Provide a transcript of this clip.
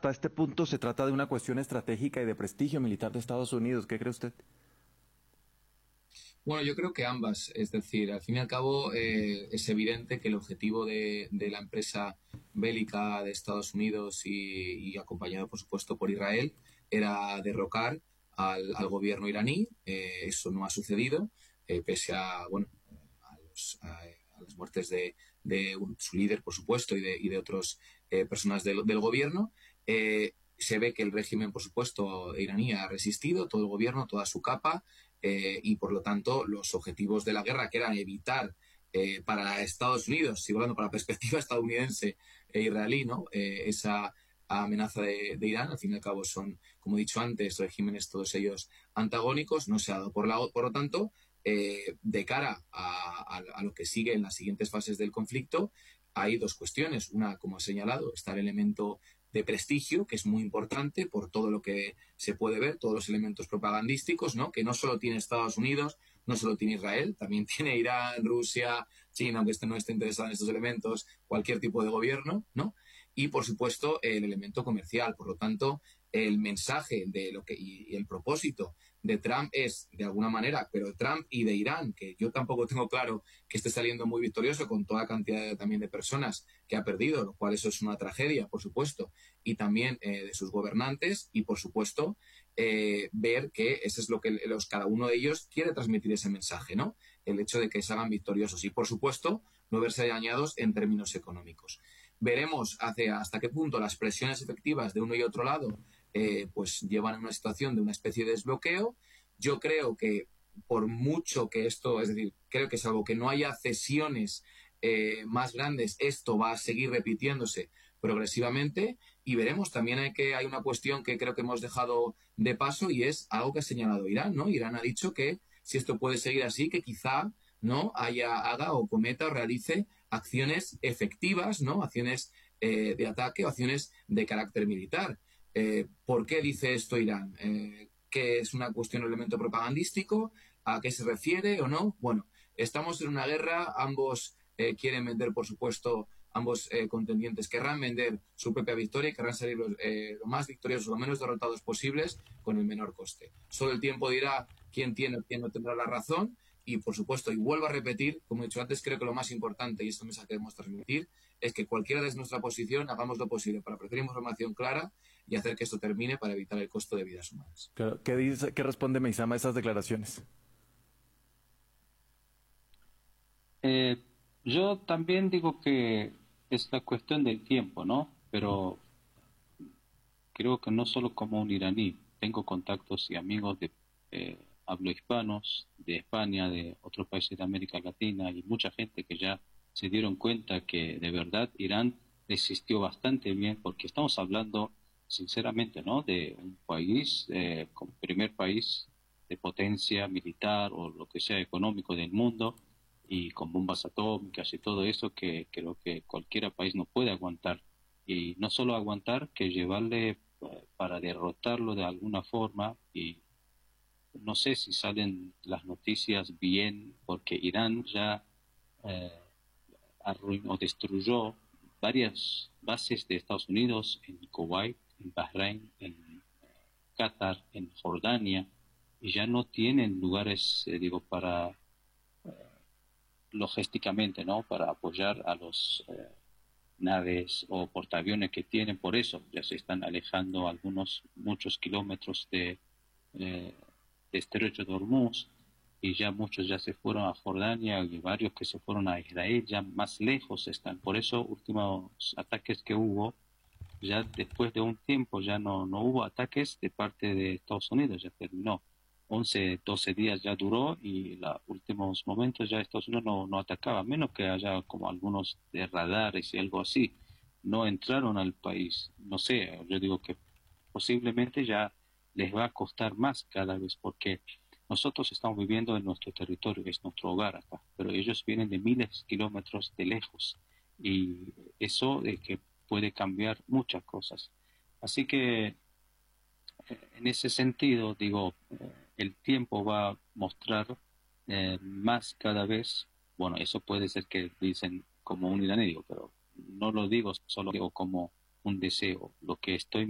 hasta este punto se trata de una cuestión estratégica y de prestigio militar de Estados Unidos. ¿Qué cree usted? Bueno, yo creo que ambas. Es decir, al fin y al cabo es evidente que el objetivo de la empresa bélica de Estados Unidos y acompañado, por supuesto, por Israel era derrocar al gobierno iraní. Eso no ha sucedido, pese a, bueno, a las muertes de su líder, por supuesto, y de otras personas del gobierno. Se ve que el régimen, por supuesto, iraní ha resistido, todo el gobierno, toda su capa, y por lo tanto los objetivos de la guerra, que eran evitar para Estados Unidos, sigo hablando para la perspectiva estadounidense e israelí, ¿no? Esa amenaza de Irán, al fin y al cabo son, como he dicho antes, regímenes todos ellos antagónicos, no se ha dado. Por lo tanto, de cara a lo que sigue en las siguientes fases del conflicto, hay dos cuestiones. Una, como he señalado, está el elemento de prestigio, que es muy importante por todo lo que se puede ver, todos los elementos propagandísticos, ¿no? Que no solo tiene Estados Unidos, no solo tiene Israel, también tiene Irán, Rusia, China, aunque no esté interesado en estos elementos, cualquier tipo de gobierno, ¿no? Y, por supuesto, el elemento comercial. Por lo tanto, el mensaje de lo que y el propósito de Trump es, de alguna manera, pero de Trump y de Irán, que yo tampoco tengo claro que esté saliendo muy victorioso con toda cantidad también de personas que ha perdido, lo cual eso es una tragedia, por supuesto, y también de sus gobernantes y, por supuesto, ver que eso es lo que cada uno de ellos quiere transmitir ese mensaje, ¿no? El hecho de que se hagan victoriosos y, por supuesto, no verse dañados en términos económicos. Veremos hasta qué punto las presiones efectivas de uno y otro lado pues llevan a una situación de una especie de desbloqueo. Yo creo que por mucho que esto, es decir, creo que salvo que no haya cesiones más grandes, esto va a seguir repitiéndose progresivamente y veremos. También hay una cuestión que creo que hemos dejado de paso y es algo que ha señalado Irán, ¿no? Irán ha dicho que si esto puede seguir así, que quizá no haga o cometa o realice acciones efectivas, ¿no? Acciones de ataque o acciones de carácter militar. ¿Por qué dice esto Irán? ¿Que es una cuestión, un elemento propagandístico? ¿A qué se refiere o no? Bueno, estamos en una guerra, ambos quieren vender, por supuesto, ambos contendientes querrán vender su propia victoria y querrán salir lo más victoriosos, lo menos derrotados posibles con el menor coste. Solo el tiempo dirá quién tiene o quién no tendrá la razón y, por supuesto, y vuelvo a repetir, como he dicho antes, creo que lo más importante, y esto mensaje que queremos transmitir, es que cualquiera de nuestra posición hagamos lo posible para ofrecer información clara y hacer que esto termine para evitar el costo de vidas humanas. Claro. ¿Qué responde Meizama a esas declaraciones? Yo también digo que es la cuestión del tiempo, ¿no? Pero creo que no solo como un iraní, tengo contactos y amigos de hablo-hispanos, de España, de otros países de América Latina y mucha gente que ya se dieron cuenta que de verdad Irán resistió bastante bien, porque estamos hablando sinceramente, ¿no? De un país, como primer país de potencia militar o lo que sea económico del mundo y con bombas atómicas y todo eso que creo que cualquier país no puede aguantar. Y no solo aguantar, que llevarle para derrotarlo de alguna forma. Y no sé si salen las noticias bien, porque Irán ya arruinó, destruyó varias bases de Estados Unidos en Kuwait, en Bahrein, en Qatar, en Jordania, y ya no tienen lugares, digo, para logísticamente, ¿no? Para apoyar a los naves o portaaviones que tienen. Por eso ya se están alejando muchos kilómetros de Estrecho de Hormuz, y ya muchos ya se fueron a Jordania y varios que se fueron a Israel, ya más lejos están. Por eso últimos ataques que hubo, ya después de un tiempo ya no hubo ataques de parte de Estados Unidos, ya terminó. 11, 12 días ya duró y los últimos momentos ya Estados Unidos no atacaba, a menos que haya como algunos de radares y algo así. No entraron al país. No sé, yo digo que posiblemente ya les va a costar más cada vez, porque nosotros estamos viviendo en nuestro territorio, es nuestro hogar acá, pero ellos vienen de miles de kilómetros de lejos y eso es que puede cambiar muchas cosas. Así que en ese sentido, digo, el tiempo va a mostrar más cada vez. Bueno, eso puede ser que dicen como un iraní, pero no lo digo, solo digo como un deseo. Lo que estoy